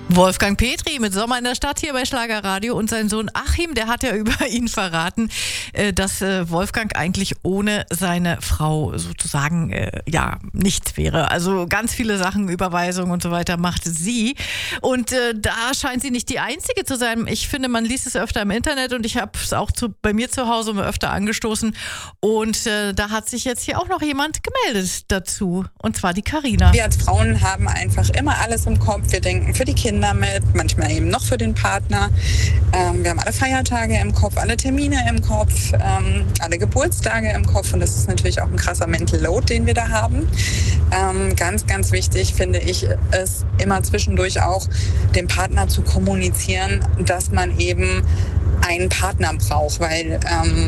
Wolfgang Petri mit Sommer in der Stadt hier bei Schlagerradio und sein Sohn Achim, der hat ja über ihn verraten, dass Wolfgang eigentlich ohne seine Frau sozusagen nichts wäre. Also ganz viele Sachen, Überweisungen und so weiter macht sie und da scheint sie nicht die Einzige zu sein. Ich finde, man liest es öfter im Internet und ich habe es auch bei mir zu Hause mal öfter angestoßen und da hat sich jetzt hier auch noch jemand gemeldet dazu und zwar die Carina. Wir als Frauen haben einfach immer alles im Kopf. Wir denken für die Kinder mit, manchmal eben noch für den Partner. Wir haben alle Feiertage im Kopf, alle Termine im Kopf, alle Geburtstage im Kopf und das ist natürlich auch ein krasser Mental Load, den wir da haben. Ganz, ganz wichtig finde ich es immer zwischendurch auch, dem Partner zu kommunizieren, dass man eben einen Partner braucht, weil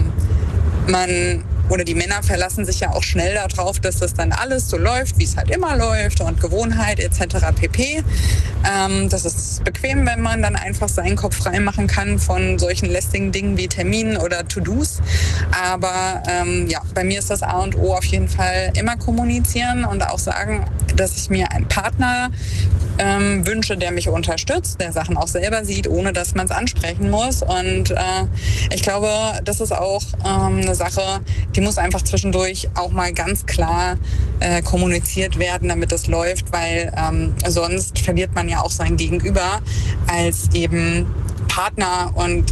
die Männer verlassen sich ja auch schnell darauf, dass das dann alles so läuft, wie es halt immer läuft und Gewohnheit etc. pp. Das ist bequem, wenn man dann einfach seinen Kopf frei machen kann von solchen lästigen Dingen wie Terminen oder To-Dos. Aber bei mir ist das A und O auf jeden Fall immer kommunizieren und auch sagen, dass ich mir einen Partner wünsche, der mich unterstützt, der Sachen auch selber sieht, ohne dass man es ansprechen muss. Und ich glaube, das ist auch eine Sache, die muss einfach zwischendurch auch mal ganz klar kommuniziert werden, damit das läuft, weil sonst verliert man ja auch sein Gegenüber als eben Partner und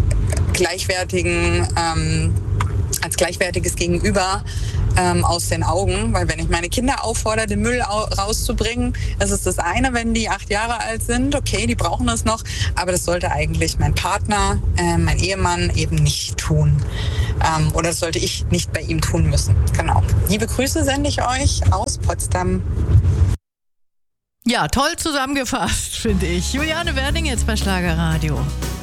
als gleichwertiges Gegenüber aus den Augen, weil wenn ich meine Kinder auffordere, den Müll rauszubringen, das ist das eine, wenn die 8 Jahre alt sind, okay, die brauchen das noch, aber das sollte eigentlich mein Partner, mein Ehemann eben nicht tun. Oder das sollte ich nicht bei ihm tun müssen. Genau. Liebe Grüße sende ich euch aus Potsdam. Ja, toll zusammengefasst, finde ich. Juliane Werding jetzt bei Schlagerradio.